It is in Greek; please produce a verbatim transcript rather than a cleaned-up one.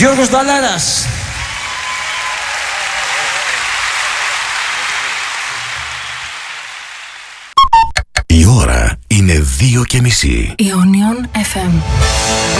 Γιώργος Νταλάρας. Η ώρα είναι δύο και μισή. Ionion εφ εμ.